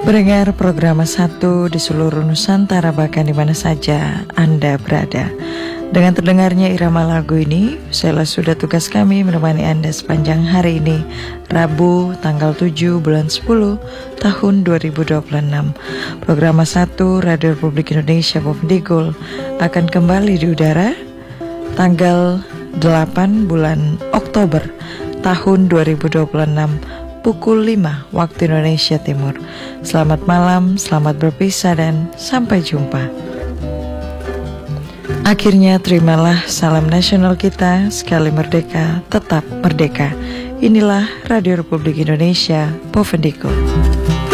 Mendengar program 1 di seluruh Nusantara, bahkan di mana saja Anda berada. Dengan terdengarnya irama lagu ini, saya sudah tugas kami menemani Anda sepanjang hari ini, Rabu tanggal 7 bulan 10 tahun 2026. Program 1 Radio Republik Indonesia Bovendigul akan kembali di udara tanggal 8 bulan Oktober tahun 2026 pukul 5 waktu Indonesia Timur. Selamat malam, selamat berpisah dan sampai jumpa. Akhirnya terimalah salam nasional kita, sekali merdeka, tetap merdeka. Inilah Radio Republik Indonesia, Bovendigul.